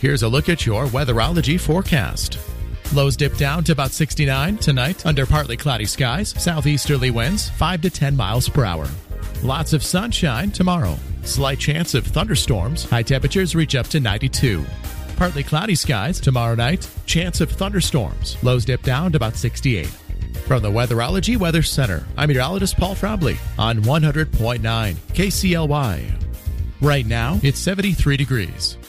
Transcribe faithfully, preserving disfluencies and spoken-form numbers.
Here's a look at your weatherology forecast. Lows dip down to about sixty-nine tonight under partly cloudy skies, southeasterly winds five to ten miles per hour. Lots of sunshine tomorrow. Slight chance of thunderstorms. High temperatures reach up to ninety-two. Partly cloudy skies tomorrow night. Chance of thunderstorms. Lows dip down to about sixty-eight. From the Weatherology Weather Center, I'm meteorologist Paul Frobley on one hundred point nine K C L Y. Right now, it's seventy-three degrees.